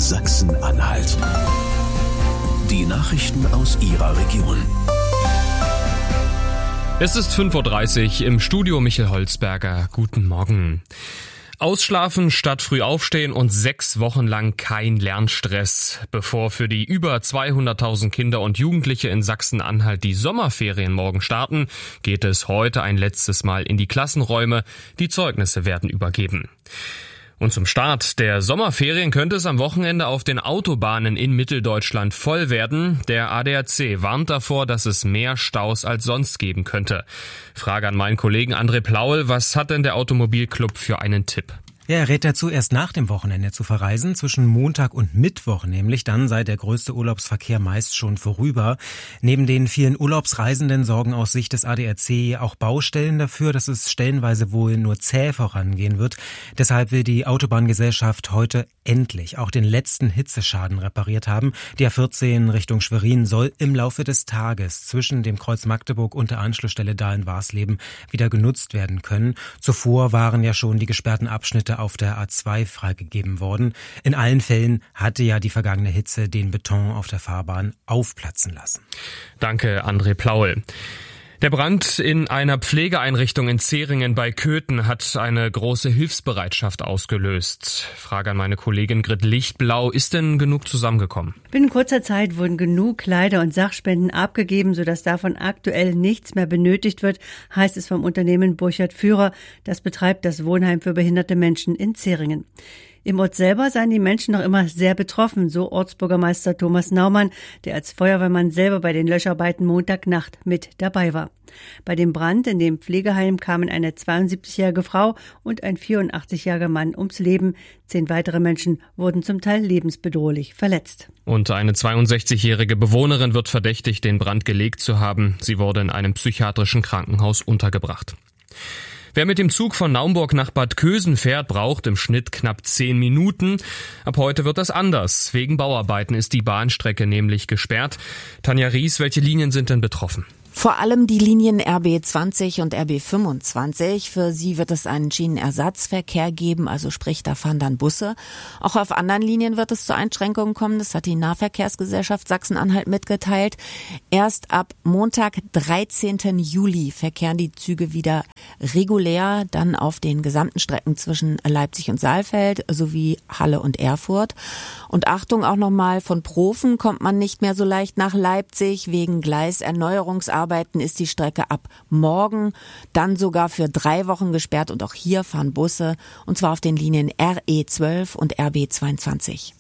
Sachsen-Anhalt. Die Nachrichten aus Ihrer Region. Es ist 5:30 Uhr, im Studio Michael Holzberger. Guten Morgen. Ausschlafen statt früh aufstehen und 6 Wochen lang kein Lernstress. Bevor für die über 200.000 Kinder und Jugendliche in Sachsen-Anhalt die Sommerferien morgen starten, geht es heute ein letztes Mal in die Klassenräume. Die Zeugnisse werden übergeben. Und zum Start der Sommerferien könnte es am Wochenende auf den Autobahnen in Mitteldeutschland voll werden. Der ADAC warnt davor, dass es mehr Staus als sonst geben könnte. Frage an meinen Kollegen André Plaul, was hat denn der Automobilclub für einen Tipp? Ja, er rät dazu, erst nach dem Wochenende zu verreisen, zwischen Montag und Mittwoch nämlich. Dann sei der größte Urlaubsverkehr meist schon vorüber. Neben den vielen Urlaubsreisenden sorgen aus Sicht des ADAC auch Baustellen dafür, dass es stellenweise wohl nur zäh vorangehen wird. Deshalb will die Autobahngesellschaft heute endlich auch den letzten Hitzeschaden repariert haben. Die A14 Richtung Schwerin soll im Laufe des Tages zwischen dem Kreuz Magdeburg und der Anschlussstelle Dahlen-Warsleben wieder genutzt werden können. Zuvor waren ja schon die gesperrten Abschnitte auf der A2 freigegeben worden. In allen Fällen hatte ja die vergangene Hitze den Beton auf der Fahrbahn aufplatzen lassen. Danke, André Plaul. Der Brand in einer Pflegeeinrichtung in Zeringen bei Köthen hat eine große Hilfsbereitschaft ausgelöst. Frage an meine Kollegin Grit Lichtblau, ist denn genug zusammengekommen? Binnen kurzer Zeit wurden genug Kleider- und Sachspenden abgegeben, sodass davon aktuell nichts mehr benötigt wird, heißt es vom Unternehmen Burchard Führer. Das betreibt das Wohnheim für behinderte Menschen in Zeringen. Im Ort selber seien die Menschen noch immer sehr betroffen, so Ortsbürgermeister Thomas Naumann, der als Feuerwehrmann selber bei den Löscharbeiten Montagnacht mit dabei war. Bei dem Brand in dem Pflegeheim kamen eine 72-jährige Frau und ein 84-jähriger Mann ums Leben. 10 weitere Menschen wurden zum Teil lebensbedrohlich verletzt. Und eine 62-jährige Bewohnerin wird verdächtigt, den Brand gelegt zu haben. Sie wurde in einem psychiatrischen Krankenhaus untergebracht. Wer mit dem Zug von Naumburg nach Bad Kösen fährt, braucht im Schnitt knapp 10 Minuten. Ab heute wird das anders. Wegen Bauarbeiten ist die Bahnstrecke nämlich gesperrt. Tanja Ries, welche Linien sind denn betroffen? Vor allem die Linien RB 20 und RB 25. Für sie wird es einen Schienenersatzverkehr geben, also sprich, da fahren dann Busse. Auch auf anderen Linien wird es zu Einschränkungen kommen, das hat die Nahverkehrsgesellschaft Sachsen-Anhalt mitgeteilt. Erst ab Montag, 13. Juli verkehren die Züge wieder regulär, dann auf den gesamten Strecken zwischen Leipzig und Saalfeld sowie Halle und Erfurt. Und Achtung auch nochmal, von Profen kommt man nicht mehr so leicht nach Leipzig. Wegen Gleiserneuerungsarbeiten ist die Strecke ab morgen dann sogar für 3 Wochen gesperrt und auch hier fahren Busse, und zwar auf den Linien RE12 und RB 22.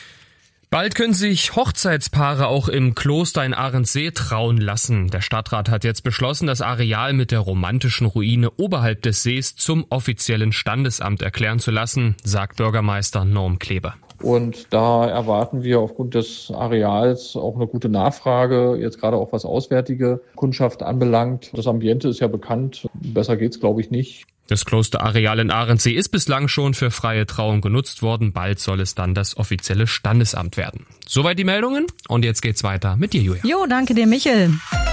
Bald können sich Hochzeitspaare auch im Kloster in Ahrensee trauen lassen. Der Stadtrat hat jetzt beschlossen, das Areal mit der romantischen Ruine oberhalb des Sees zum offiziellen Standesamt erklären zu lassen, sagt Bürgermeister Norm Kleber. Und da erwarten wir aufgrund des Areals auch eine gute Nachfrage, jetzt gerade auch was auswärtige Kundschaft anbelangt. Das Ambiente ist ja bekannt, besser geht's glaube ich nicht. Das Klosterareal in Ahrensee ist bislang schon für freie Trauung genutzt worden. Bald soll es dann das offizielle Standesamt werden. Soweit die Meldungen und jetzt geht's weiter mit dir, Julia. Jo, danke dir, Michel.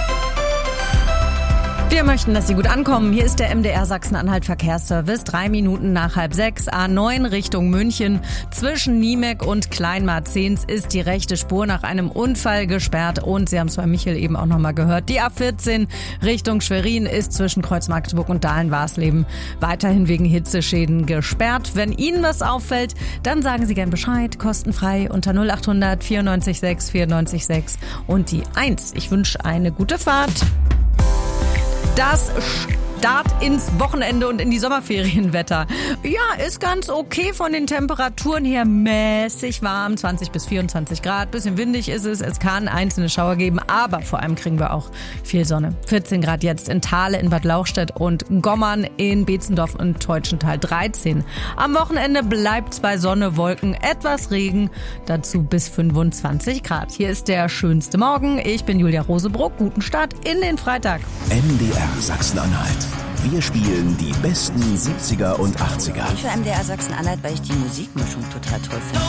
Wir möchten, dass Sie gut ankommen. Hier ist der MDR Sachsen-Anhalt Verkehrsservice. 3 Minuten nach 5:30, A9 Richtung München. Zwischen Niemek und Kleinmarzens ist die rechte Spur nach einem Unfall gesperrt. Und Sie haben es bei Michel eben auch nochmal gehört. Die A14 Richtung Schwerin ist zwischen Kreuz Magdeburg und Dahlen-Warsleben weiterhin wegen Hitzeschäden gesperrt. Wenn Ihnen was auffällt, dann sagen Sie gern Bescheid. Kostenfrei unter 0800 94 6 94 6 und die 1. Ich wünsche eine gute Fahrt. Das Start ins Wochenende und in die Sommerferienwetter. Ja, ist ganz okay von den Temperaturen her, mäßig warm, 20 bis 24 Grad. Bisschen windig ist es, es kann einzelne Schauer geben, aber vor allem kriegen wir auch viel Sonne. 14 Grad jetzt in Thale, in Bad Lauchstädt und Gommern, in Beetzendorf und Teutschenthal 13. Am Wochenende bleibt's bei Sonne, Wolken, etwas Regen, dazu bis 25 Grad. Hier ist der schönste Morgen. Ich bin Julia Rosebruck. Guten Start in den Freitag. MDR Sachsen-Anhalt. Wir spielen die besten 70er und 80er. Ich höre MDR Sachsen-Anhalt, weil ich die Musikmischung total toll finde.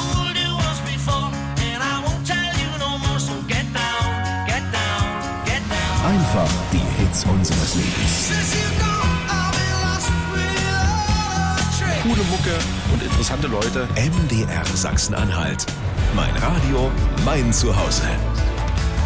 Einfach die Hits unseres Lebens. coole Mucke und interessante Leute. MDR Sachsen-Anhalt. Mein Radio, mein Zuhause.